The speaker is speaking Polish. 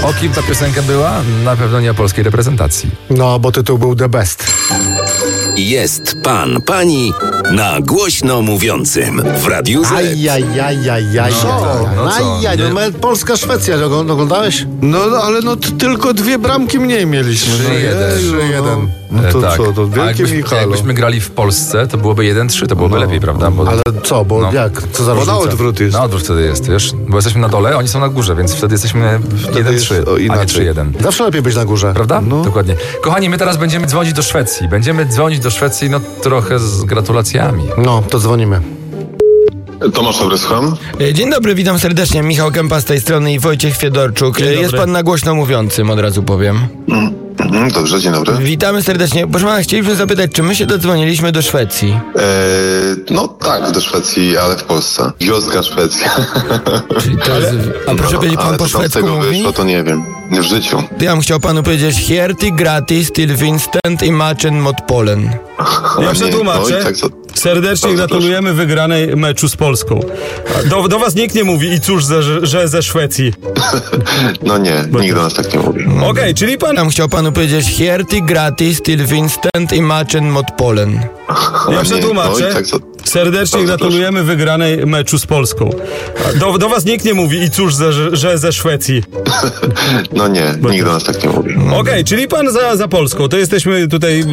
O kim ta piosenka była? Na pewno nie o polskiej reprezentacji. No, bo tytuł był The Best. Jest pan, pani na głośno mówiącym w Radiu Z. Ajajajajaj. Polska-Szwecja, oglądałeś? No, ale tylko 2 bramki mniej mieliśmy. 3-1. No to tak. co, to wielkie Michalo. Jakbyśmy grali w Polsce, to byłoby 1-3, to byłoby lepiej, prawda? Bo, Ale co, bo jak? Co za Bo różnica? na odwrót jest. na odwrót wtedy jest, wiesz? Bo jesteśmy na dole, oni są na górze, więc wtedy jesteśmy w 1-3, jest a nie inaczej. 3-1. Zawsze lepiej być na górze. Prawda? No. Dokładnie. Kochani, my teraz będziemy dzwonić do Szwecji. No trochę z gratulacjami. No, to dzwonimy. Tomasz Dobry, słucham. Dzień dobry, witam serdecznie. Michał Kępa z tej strony i Wojciech Fiedorczuk. Jest pan na głośno mówiącym, od razu powiem. Dobrze, dzień dobry. Witamy serdecznie. Proszę pana, chcieliśmy zapytać, czy my się dodzwoniliśmy do Szwecji? No tak, do Szwecji, ale w Polsce. Wioska Szwecja. Czyli to jest... A proszę powiedzieć, pan ale po co tam z szwedzku tego mówi? wyszło, to nie wiem. W życiu. Ja bym chciał panu powiedzieć Hjerti gratis till Vincent i Machen mot Polen. Ja Nie, przetłumaczę. no i tak co- Serdecznie Bardzo gratulujemy wygranej meczu z Polską. Do was nikt nie mówi i cóż, że ze Szwecji. No nie, nikt do nas tak nie mówi. Okej, czyli pan... Ja bym chciał panu powiedzieć Hjerti gratis till Vincent i Machen mot Polen. Ja No przetłumaczę. i tak co- Serdecznie Bardzo gratulujemy wygranej meczu z Polską. Do was nikt nie mówi i cóż, że ze Szwecji. No nie, nikt do nas tak nie mówi. Okej, czyli pan za Polską. To jesteśmy tutaj